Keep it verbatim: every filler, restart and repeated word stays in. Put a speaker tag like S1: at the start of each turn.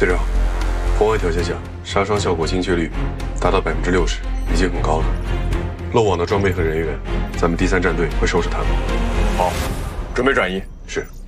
S1: 队长，红外条件下杀伤效果精确率达到百分之六十，已经很高了。漏网的装备和人员，咱们第三战队会收拾他们。
S2: 好，准备转移。
S1: 是。